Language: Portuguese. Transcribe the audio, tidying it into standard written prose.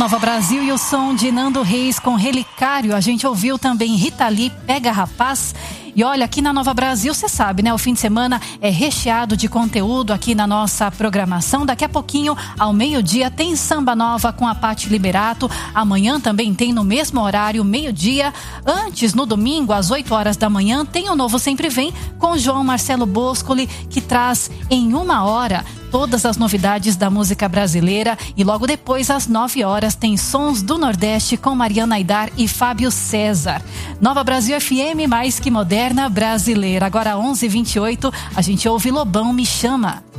Nova Brasil e o som de Nando Reis com Relicário. A gente ouviu também Rita Lee, Pega Rapaz. E olha, aqui na Nova Brasil, você sabe, né? O fim de semana é recheado de conteúdo aqui na nossa programação. Daqui a pouquinho, ao meio-dia, tem Samba Nova com a Paty Liberato. Amanhã também tem no mesmo horário, meio-dia. Antes, no domingo, às 8 horas da manhã, tem o Novo Sempre Vem com João Marcelo Boscoli, que traz em 1 hora todas as novidades da música brasileira. E logo depois, às 9 horas, tem Sons do Nordeste com Mariana Aidar e Fábio César. Nova Brasil FM, mais que moderna brasileira. Agora 11h28, a gente ouve Lobão Me Chama.